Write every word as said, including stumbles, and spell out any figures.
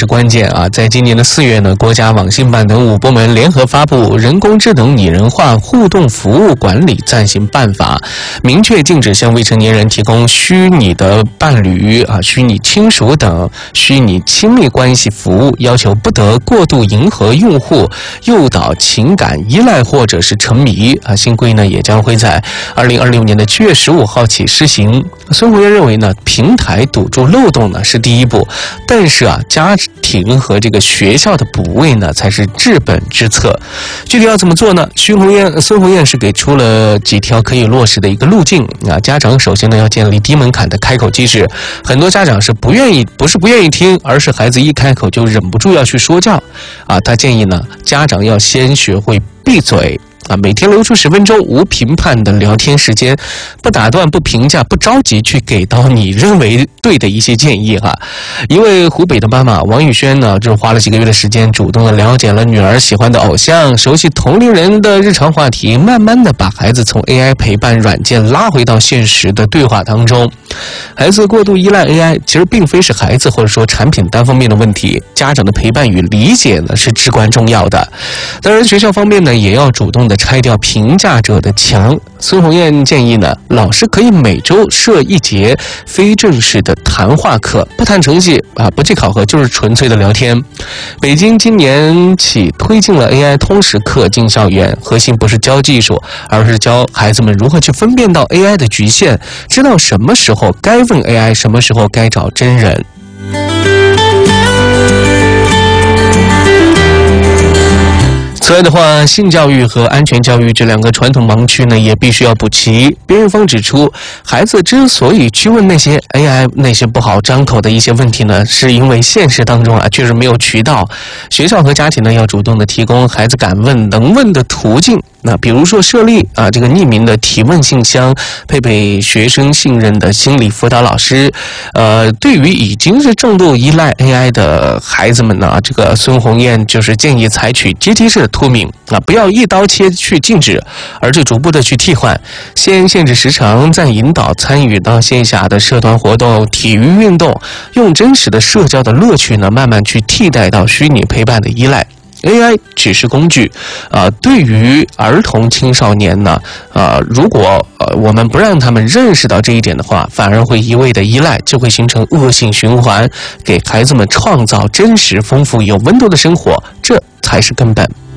是关键啊！在今年的四月呢，国家网信办等五部门联合发布《人工智能拟人化互动服务管理暂行办法》，明确禁止向未成年人提供虚拟的伴侣啊、虚拟亲属等虚拟亲密关系服务，要求不得过度迎合用户，诱导情感依赖或者是沉迷啊。新规呢也将会在二零二六年的七月十五号起施行。孙宏渊认为呢，平台堵住漏洞呢是第一步，但是啊，家庭和这个学校的补位呢才是治本之策。具体要怎么做呢？孙宏渊孙宏渊是给出了几条可以落实的一个路径啊。家长首先呢要建立低门槛的开口机制，很多家长是不愿意，不是不愿意听，而是孩子一开口就忍不住要去说教啊。他建议呢，家长要先学会闭嘴。啊，每天留出十分钟无评判的聊天时间，不打断、不评价、不着急去给到你认为对的一些建议哈。一位湖北的妈妈王宇轩呢，就花了几个月的时间，主动的了解了女儿喜欢的偶像，熟悉同龄人的日常话题，慢慢的把孩子从 A I 陪伴软件拉回到现实的对话当中。孩子过度依赖 A I， 其实并非是孩子或者说产品单方面的问题，家长的陪伴与理解呢是至关重要的。当然，学校方面呢也要主动的拆掉评价者的墙。孙宏渊建议呢，老师可以每周设一节非正式的谈话课，不谈成绩啊，不计考核，就是纯粹的聊天。北京今年起推进了 A I 通识课进校园，核心不是教技术，而是教孩子们如何去分辨到 A I 的局限，知道什么时候该问 A I， 什么时候该找真人。此外的话，性教育和安全教育这两个传统盲区呢，也必须要补齐。边玉峰指出，孩子之所以去问那些 A I 那些不好张口的一些问题呢，是因为现实当中啊确实没有渠道。学校和家庭呢要主动的提供孩子敢问能问的途径。那比如说设立啊这个匿名的提问信箱，配备学生信任的心理辅导老师。呃，对于已经是重度依赖 A I 的孩子们呢，这个孙宏渊就是建议采取阶梯式的脱敏啊，不要一刀切去禁止，而是逐步的去替换，先限制时长，再引导参与到线下的社团活动、体育运动，用真实的社交的乐趣呢，慢慢去替代到虚拟陪伴的依赖。A I 只是工具，呃，对于儿童青少年呢，呃，如果呃我们不让他们认识到这一点的话，反而会一味的依赖，就会形成恶性循环。给孩子们创造真实、丰富、有温度的生活，这才是根本。